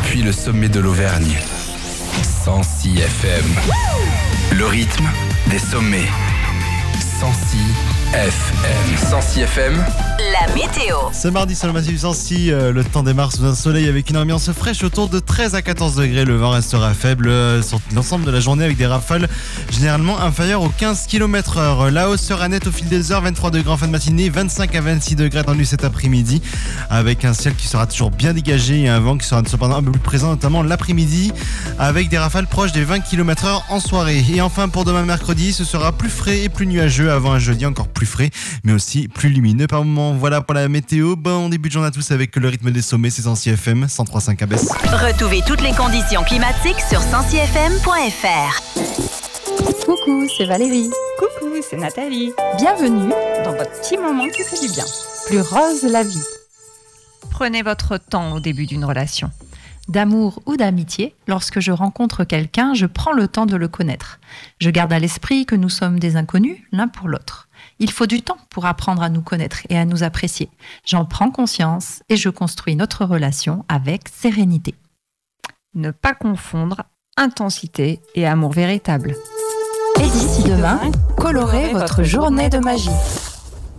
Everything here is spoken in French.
depuis le sommet de l'Auvergne. 106 FM. Le rythme des sommets. 106 FM. 106 FM. La météo. Ce mardi sur le massif 106, le temps démarre sous un soleil avec une ambiance fraîche autour de 13 à 14 degrés. Le vent restera faible sur l'ensemble de la journée avec des rafales généralement inférieures aux 15 km/h. La hausse sera nette au fil des heures, 23 degrés en fin de matinée, 25 à 26 degrés attendus cet après-midi avec un ciel qui sera toujours bien dégagé et un vent qui sera cependant un peu plus présent, notamment l'après-midi avec des rafales proches des 20 km/h en soirée. Et enfin pour demain mercredi, ce sera plus frais et plus nuageux avant un jeudi encore plus frais mais aussi plus lumineux par moment. Voilà pour la météo. Bon début de journée à tous avec le rythme des sommets, c'est 106 FM 103.5 à Besse. Retrouvez toutes les conditions climatiques sur 106fm.fr. Coucou, c'est Valérie. Coucou, c'est Nathalie. Bienvenue Dans votre petit moment qui fait du bien. Plus rose la vie. Prenez votre temps au début d'une relation. D'amour ou d'amitié, lorsque je rencontre quelqu'un, je prends le temps de le connaître. Je garde à l'esprit que nous sommes des inconnus l'un pour l'autre. Il faut du temps pour apprendre à nous connaître et à nous apprécier. J'en prends conscience et je construis notre relation avec sérénité. Ne pas confondre intensité et amour véritable. Et d'ici demain, colorez votre journée de magie.